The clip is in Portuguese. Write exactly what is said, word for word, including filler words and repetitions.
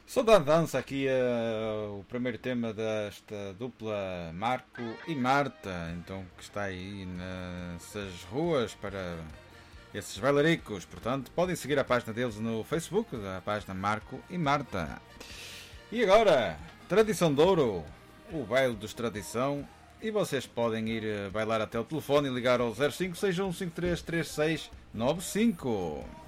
Saudade dança aqui uh, o primeiro tema desta dupla Marco e Marta, então que está aí nessas ruas para esses bailaricos. Portanto, podem seguir a página deles no Facebook, a página Marco e Marta. E agora, Tradição de Ouro, o baile dos Tradição. E vocês podem ir bailar até o telefone e ligar ao zero cinco seis um cinco três três seis nove cinco.